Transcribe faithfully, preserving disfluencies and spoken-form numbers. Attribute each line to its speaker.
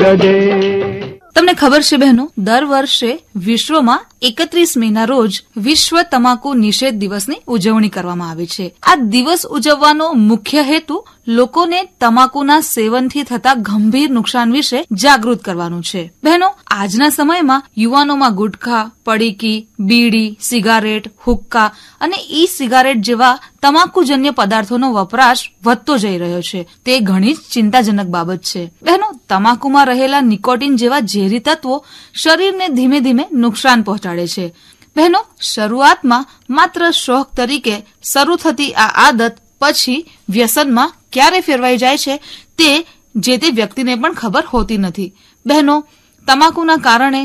Speaker 1: તમને ખબર છે બહેનો, દર વર્ષે વિશ્વમાં એકત્રીસ મે ના રોજ વિશ્વ તમાકુ નિષેધ દિવસની ઉજવણી કરવામાં આવે છે. આ દિવસ ઉજવવાનો મુખ્ય હેતુ લોકોને તમાકુના સેવનથી થતા ગંભીર નુકસાન વિશે જાગૃત કરવાનું છે. બહેનો, આજના સમયમાં યુવાનોમાં ગુટખા, પડીકી, બીડી, સિગારેટ, હુક્કા અને ઈ સિગારેટ જેવા તમાકુજન્ય પદાર્થોનો વપરાશ વધતો જઈ રહ્યો છે. તે ઘણી જ ચિંતાજનક બાબત છે. બહેનો, તમાકુમાં રહેલા નિકોટીન જેવા ઝેરી તત્વો શરીરને ધીમે ધીમે નુકસાન પહોંચાડે છે. બહેનો, શરૂઆતમાં માત્ર શોખ તરીકે શરૂ થતી આ આદત પછી વ્યસનમાં ક્યારે ફેરવાઈ જાય છે તે જે તે વ્યક્તિને પણ ખબર હોતી નથી. બહેનો, તમાકુના કારણે